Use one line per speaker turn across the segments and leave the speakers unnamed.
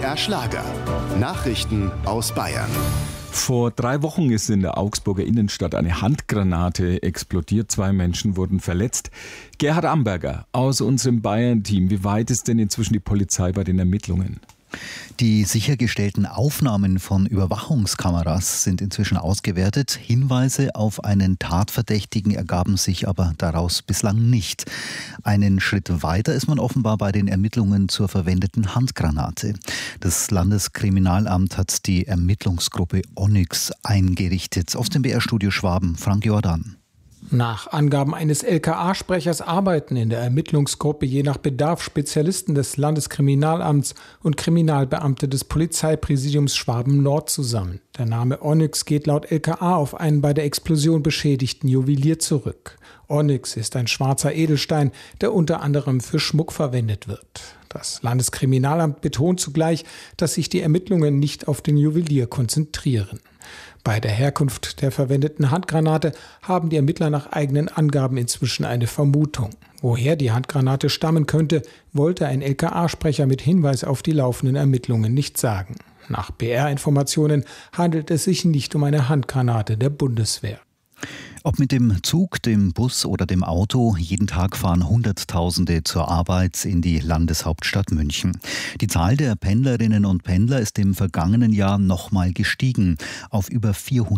BR Schlager. Nachrichten aus Bayern.
Vor 3 Wochen ist in der Augsburger Innenstadt eine Handgranate explodiert. 2 Menschen wurden verletzt. Gerhard Amberger aus unserem Bayern-Team. Wie weit ist denn inzwischen die Polizei bei den Ermittlungen?
Die sichergestellten Aufnahmen von Überwachungskameras sind inzwischen ausgewertet. Hinweise auf einen Tatverdächtigen ergaben sich aber daraus bislang nicht. Einen Schritt weiter ist man offenbar bei den Ermittlungen zur verwendeten Handgranate. Das Landeskriminalamt hat die Ermittlungsgruppe Onyx eingerichtet. Aus dem BR-Studio Schwaben, Frank Jordan.
Nach Angaben eines LKA-Sprechers arbeiten in der Ermittlungsgruppe je nach Bedarf Spezialisten des Landeskriminalamts und Kriminalbeamte des Polizeipräsidiums Schwaben-Nord zusammen. Der Name Onyx geht laut LKA auf einen bei der Explosion beschädigten Juwelier zurück. Onyx ist ein schwarzer Edelstein, der unter anderem für Schmuck verwendet wird. Das Landeskriminalamt betont zugleich, dass sich die Ermittlungen nicht auf den Juwelier konzentrieren. Bei der Herkunft der verwendeten Handgranate haben die Ermittler nach eigenen Angaben inzwischen eine Vermutung. Woher die Handgranate stammen könnte, wollte ein LKA-Sprecher mit Hinweis auf die laufenden Ermittlungen nicht sagen. Nach BR-Informationen handelt es sich nicht um eine Handgranate der Bundeswehr.
Ob mit dem Zug, dem Bus oder dem Auto, jeden Tag fahren Hunderttausende zur Arbeit in die Landeshauptstadt München. Die Zahl der Pendlerinnen und Pendler ist im vergangenen Jahr nochmal gestiegen auf über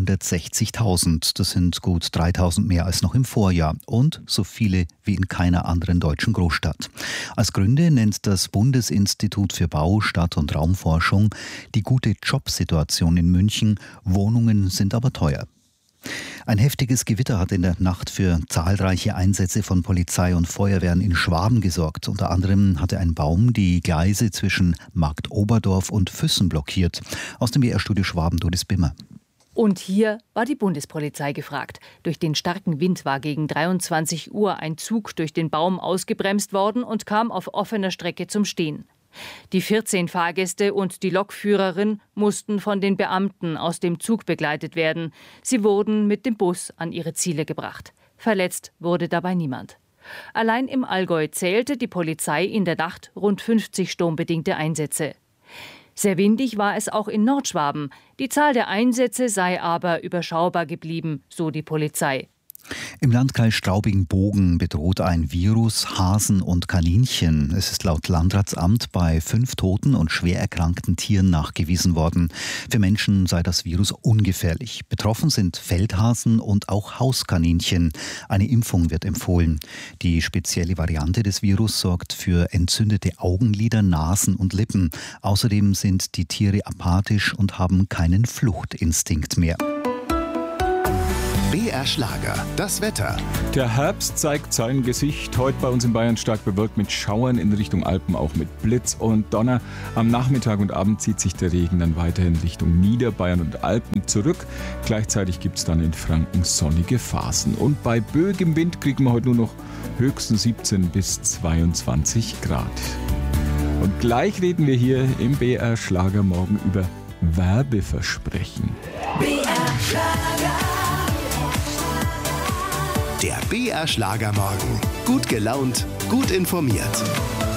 460.000. Das sind gut 3.000 mehr als noch im Vorjahr und so viele wie in keiner anderen deutschen Großstadt. Als Gründe nennt das Bundesinstitut für Bau, Stadt- und Raumforschung die gute Jobsituation in München. Wohnungen sind aber teuer. Ein heftiges Gewitter hat in der Nacht für zahlreiche Einsätze von Polizei und Feuerwehren in Schwaben gesorgt. Unter anderem hatte ein Baum die Gleise zwischen Marktoberdorf und Füssen blockiert. Aus dem BR-Studio Schwaben, Doris Bimmer.
Und hier war die Bundespolizei gefragt. Durch den starken Wind war gegen 23 Uhr ein Zug durch den Baum ausgebremst worden und kam auf offener Strecke zum Stehen. Die 14 Fahrgäste und die Lokführerin mussten von den Beamten aus dem Zug begleitet werden. Sie wurden mit dem Bus an ihre Ziele gebracht. Verletzt wurde dabei niemand. Allein im Allgäu zählte die Polizei in der Nacht rund 50 sturmbedingte Einsätze. Sehr windig war es auch in Nordschwaben. Die Zahl der Einsätze sei aber überschaubar geblieben, so die Polizei.
Im Landkreis Straubing-Bogen bedroht ein Virus Hasen und Kaninchen. Es ist laut Landratsamt bei 5 toten und schwer erkrankten Tieren nachgewiesen worden. Für Menschen sei das Virus ungefährlich. Betroffen sind Feldhasen und auch Hauskaninchen. Eine Impfung wird empfohlen. Die spezielle Variante des Virus sorgt für entzündete Augenlider, Nasen und Lippen. Außerdem sind die Tiere apathisch und haben keinen Fluchtinstinkt mehr.
BR Schlager, das Wetter.
Der Herbst zeigt sein Gesicht. Heute bei uns in Bayern stark bewölkt mit Schauern, in Richtung Alpen auch mit Blitz und Donner. Am Nachmittag und Abend zieht sich der Regen dann weiterhin Richtung Niederbayern und Alpen zurück. Gleichzeitig gibt es dann in Franken sonnige Phasen. Und bei böigem Wind kriegen wir heute nur noch höchstens 17 bis 22 Grad. Und gleich reden wir hier im BR Schlager morgen über Werbeversprechen.
BR Schlager.
Der BR Schlager morgen. Gut gelaunt, gut informiert.